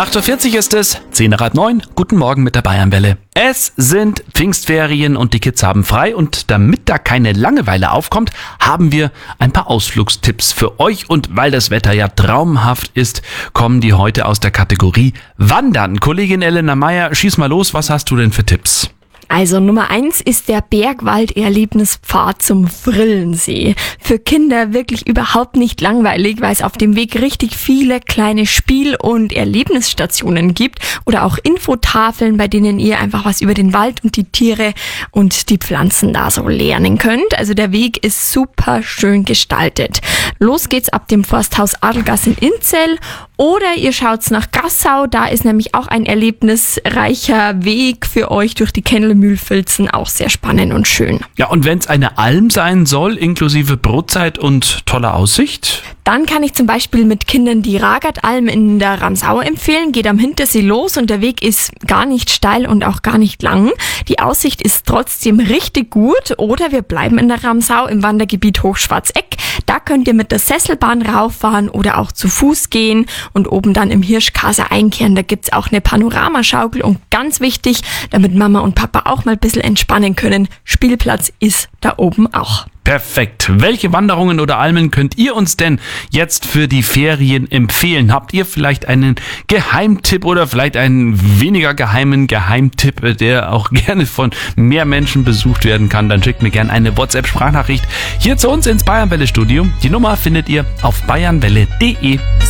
8:40 Uhr ist es, 10:09, guten Morgen mit der Bayernwelle. Es sind Pfingstferien und die Kids haben frei und damit da keine Langeweile aufkommt, haben wir ein paar Ausflugstipps für euch und weil das Wetter ja traumhaft ist, kommen die heute aus der Kategorie Wandern. Kollegin Elena Meyer, schieß mal los, was hast du denn für Tipps? Also Nummer 1 ist der Bergwald-Erlebnispfad zum Vrillensee. Für Kinder wirklich überhaupt nicht langweilig, weil es auf dem Weg richtig viele kleine Spiel- und Erlebnisstationen gibt oder auch Infotafeln, bei denen ihr einfach was über den Wald und die Tiere und die Pflanzen da so lernen könnt. Also der Weg ist super schön gestaltet. Los geht's ab dem Forsthaus Adelgasse in Inzell oder ihr schaut's nach Gassau, da ist nämlich auch ein erlebnisreicher Weg für euch durch die Kennelmühlfilzen, auch sehr spannend und schön. Ja, und wenn es eine Alm sein soll, inklusive Brotzeit und toller Aussicht? Dann kann ich zum Beispiel mit Kindern die Ragartalm in der Ramsau empfehlen. Geht am Hintersee los und der Weg ist gar nicht steil und auch gar nicht lang. Die Aussicht ist trotzdem richtig gut. Oder wir bleiben in der Ramsau im Wandergebiet Hochschwarzeck. Da könnt ihr mit der Sesselbahn rauffahren oder auch zu Fuß gehen und oben dann im Hirschkaser einkehren. Da gibt's auch eine Panoramaschaukel und ganz wichtig, damit Mama und Papa auch mal ein bisschen entspannen können, Spielplatz ist da oben auch. Perfekt. Welche Wanderungen oder Almen könnt ihr uns denn jetzt für die Ferien empfehlen? Habt ihr vielleicht einen Geheimtipp oder vielleicht einen weniger geheimen Geheimtipp, der auch gerne von mehr Menschen besucht werden kann? Dann schickt mir gerne eine WhatsApp-Sprachnachricht hier zu uns ins Bayernwelle-Studio. Die Nummer findet ihr auf bayernwelle.de.